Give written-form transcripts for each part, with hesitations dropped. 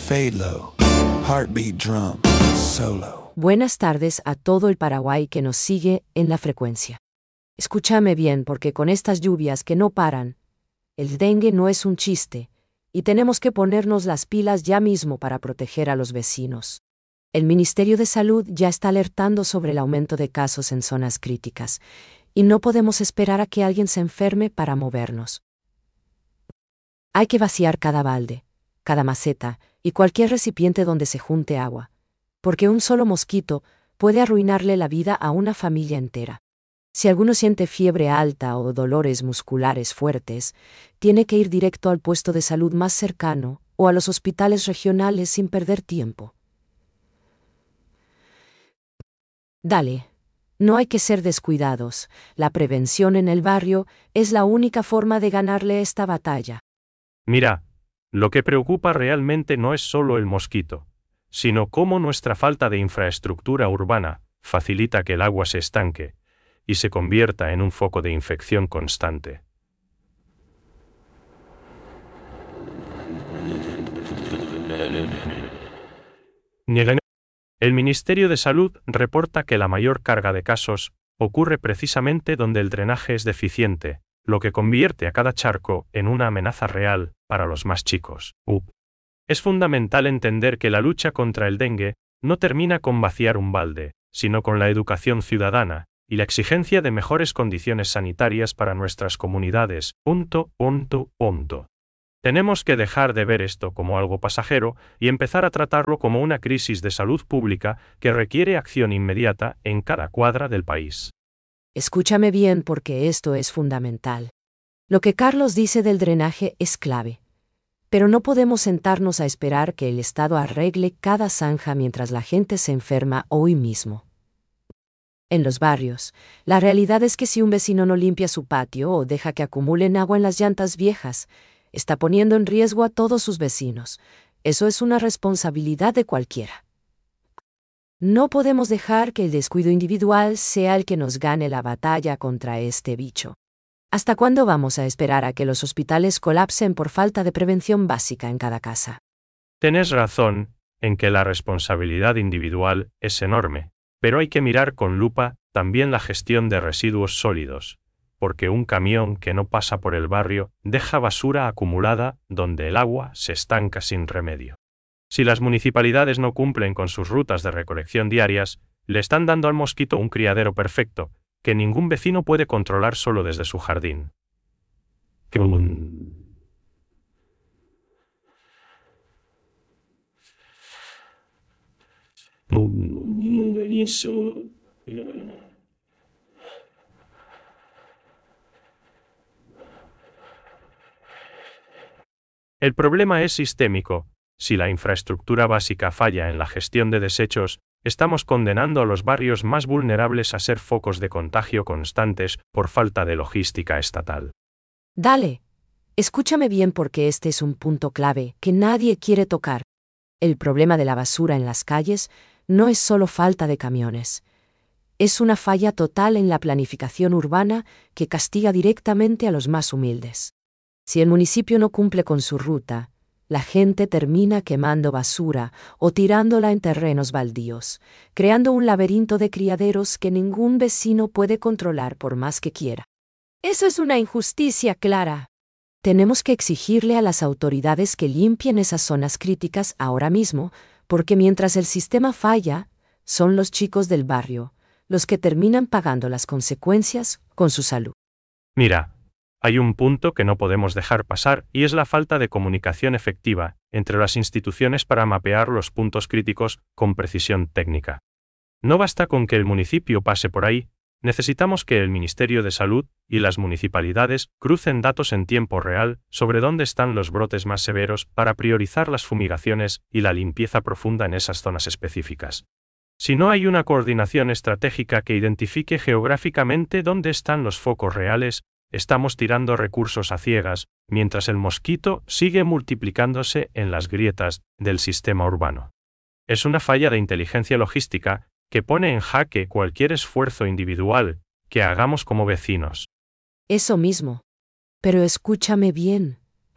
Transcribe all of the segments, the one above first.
fade low, heartbeat drum, solo. Buenas tardes a todo el Paraguay que nos sigue en la frecuencia. Escúchame bien porque con estas lluvias que no paran, el dengue no es un chiste, y tenemos que ponernos las pilas ya mismo para proteger a los vecinos. El Ministerio de Salud ya está alertando sobre el aumento de casos en zonas críticas, y no podemos esperar a que alguien se enferme para movernos. Hay que vaciar cada balde, cada maceta y cualquier recipiente donde se junte agua, porque un solo mosquito puede arruinarle la vida a una familia entera. Si alguno siente fiebre alta o dolores musculares fuertes, tiene que ir directo al puesto de salud más cercano o a los hospitales regionales sin perder tiempo. Dale. No hay que ser descuidados. La prevención en el barrio es la única forma de ganarle esta batalla. Mira, lo que preocupa realmente no es solo el mosquito, sino cómo nuestra falta de infraestructura urbana facilita que el agua se estanque y se convierta en un foco de infección constante. El Ministerio de Salud reporta que la mayor carga de casos ocurre precisamente donde el drenaje es deficiente, lo que convierte a cada charco en una amenaza real para los más chicos. Es fundamental entender que la lucha contra el dengue no termina con vaciar un balde, sino con la educación ciudadana y la exigencia de mejores condiciones sanitarias para nuestras comunidades. Tenemos que dejar de ver esto como algo pasajero y empezar a tratarlo como una crisis de salud pública que requiere acción inmediata en cada cuadra del país. Escúchame bien porque esto es fundamental. Lo que Carlos dice del drenaje es clave. Pero no podemos sentarnos a esperar que el Estado arregle cada zanja mientras la gente se enferma hoy mismo. En los barrios, la realidad es que si un vecino no limpia su patio o deja que acumulen agua en las llantas viejas, está poniendo en riesgo a todos sus vecinos. Eso es una responsabilidad de cualquiera. No podemos dejar que el descuido individual sea el que nos gane la batalla contra este bicho. ¿Hasta cuándo vamos a esperar a que los hospitales colapsen por falta de prevención básica en cada casa? Tenés razón en que la responsabilidad individual es enorme, pero hay que mirar con lupa también la gestión de residuos sólidos, porque un camión que no pasa por el barrio deja basura acumulada donde el agua se estanca sin remedio. Si las municipalidades no cumplen con sus rutas de recolección diarias, le están dando al mosquito un criadero perfecto, que ningún vecino puede controlar solo desde su jardín. El problema es sistémico. Si la infraestructura básica falla en la gestión de desechos, estamos condenando a los barrios más vulnerables a ser focos de contagio constantes por falta de logística estatal. Dale. Escúchame bien porque este es un punto clave que nadie quiere tocar. El problema de la basura en las calles no es solo falta de camiones. Es una falla total en la planificación urbana que castiga directamente a los más humildes. Si el municipio no cumple con su ruta, la gente termina quemando basura o tirándola en terrenos baldíos, creando un laberinto de criaderos que ningún vecino puede controlar por más que quiera. Eso es una injusticia clara. Tenemos que exigirle a las autoridades que limpien esas zonas críticas ahora mismo, porque mientras el sistema falla, son los chicos del barrio los que terminan pagando las consecuencias con su salud. Mira, hay un punto que no podemos dejar pasar y es la falta de comunicación efectiva entre las instituciones para mapear los puntos críticos con precisión técnica. No basta con que el municipio pase por ahí, necesitamos que el Ministerio de Salud y las municipalidades crucen datos en tiempo real sobre dónde están los brotes más severos para priorizar las fumigaciones y la limpieza profunda en esas zonas específicas. Si no hay una coordinación estratégica que identifique geográficamente dónde están los focos reales, estamos tirando recursos a ciegas, mientras el mosquito sigue multiplicándose en las grietas del sistema urbano. Es una falla de inteligencia logística que pone en jaque cualquier esfuerzo individual que hagamos como vecinos. Eso mismo. Pero escúchame bien.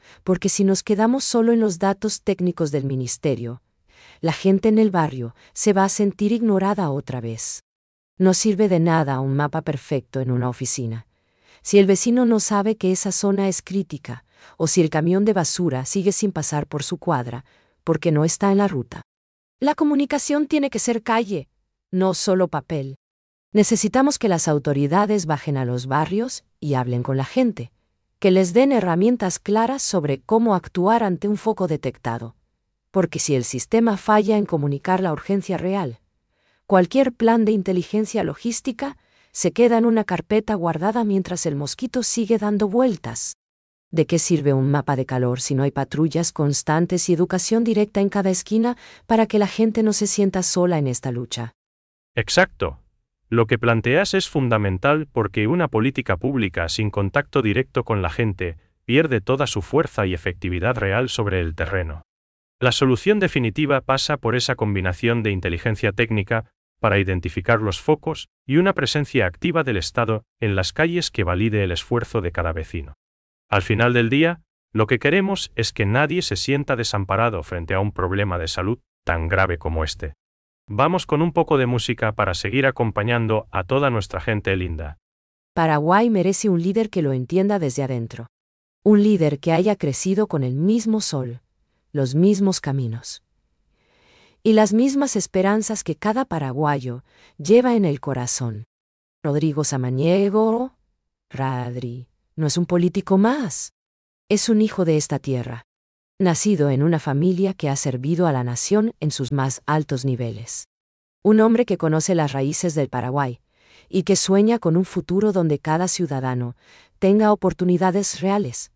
porque si nos quedamos solo en los datos técnicos del ministerio, la gente en el barrio se va a sentir ignorada otra vez. No sirve de nada un mapa perfecto en una oficina. Si el vecino no sabe que esa zona es crítica, o si el camión de basura sigue sin pasar por su cuadra, porque no está en la ruta. La comunicación tiene que ser calle, no solo papel. Necesitamos que las autoridades bajen a los barrios y hablen con la gente, que les den herramientas claras sobre cómo actuar ante un foco detectado. Porque si el sistema falla en comunicar la urgencia real, cualquier plan de inteligencia logística se queda en una carpeta guardada mientras el mosquito sigue dando vueltas. ¿De qué sirve un mapa de calor si no hay patrullas constantes y educación directa en cada esquina para que la gente no se sienta sola en esta lucha? Exacto. Lo que planteas es fundamental porque una política pública sin contacto directo con la gente pierde toda su fuerza y efectividad real sobre el terreno. La solución definitiva pasa por esa combinación de inteligencia técnica para identificar los focos y una presencia activa del Estado en las calles que valide el esfuerzo de cada vecino. Al final del día, lo que queremos es que nadie se sienta desamparado frente a un problema de salud tan grave como este. Vamos con un poco de música para seguir acompañando a toda nuestra gente linda. Paraguay merece un líder que lo entienda desde adentro. Un líder que haya crecido con el mismo sol, los mismos caminos y las mismas esperanzas que cada paraguayo lleva en el corazón. Rodrigo Samaniego, Radri, no es un político más. Es un hijo de esta tierra, nacido en una familia que ha servido a la nación en sus más altos niveles. Un hombre que conoce las raíces del Paraguay y que sueña con un futuro donde cada ciudadano tenga oportunidades reales.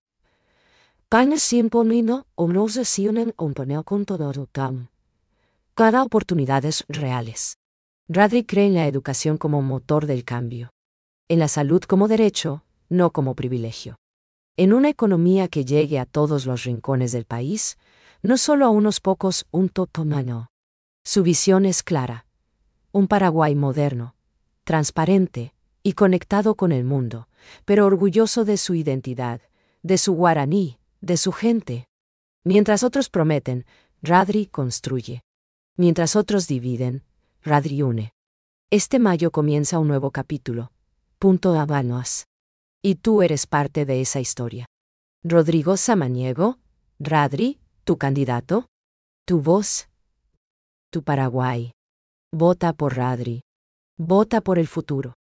Cada oportunidades reales. Radri cree en la educación como motor del cambio. En la salud como derecho, no como privilegio. En una economía que llegue a todos los rincones del país, no solo a unos pocos, un totomano. Su visión es clara. Un Paraguay moderno, transparente y conectado con el mundo, pero orgulloso de su identidad, de su guaraní, de su gente. Mientras otros prometen, Radri construye. Mientras otros dividen, Radri une. Este mayo comienza un nuevo capítulo. Punto Habanos. Y tú eres parte de esa historia. Rodrigo Samaniego, Radri, tu candidato, tu voz, tu Paraguay. Vota por Radri. Vota por el futuro.